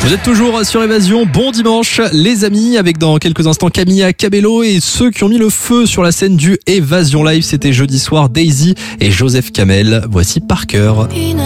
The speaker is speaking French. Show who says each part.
Speaker 1: Vous êtes toujours sur Évasion, bon dimanche les amis, avec dans quelques instants Camilla Cabello et ceux qui ont mis le feu sur la scène du Évasion Live, c'était jeudi soir Daisy et Joseph Kamel. Voici Par Cœur.